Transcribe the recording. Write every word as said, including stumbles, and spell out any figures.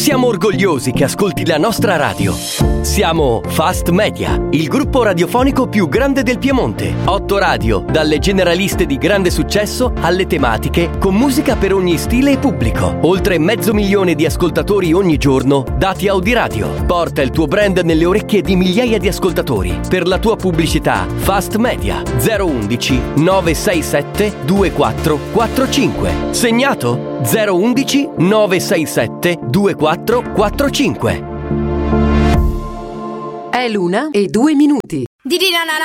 Siamo orgogliosi che ascolti la nostra radio. Siamo Fast Media, il gruppo radiofonico più grande del Piemonte. Otto radio, dalle generaliste di grande successo alle tematiche, con musica per ogni stile e pubblico. Oltre mezzo milione di ascoltatori ogni giorno, dati Audiradio. Porta il tuo brand nelle orecchie di migliaia di ascoltatori. Per la tua pubblicità, Fast Media zero undici nove sei sette due quattro quattro cinque. Segnato? zero undici nove sei sette due quattro quattro cinque. È l'una e due minuti. Di di na na na.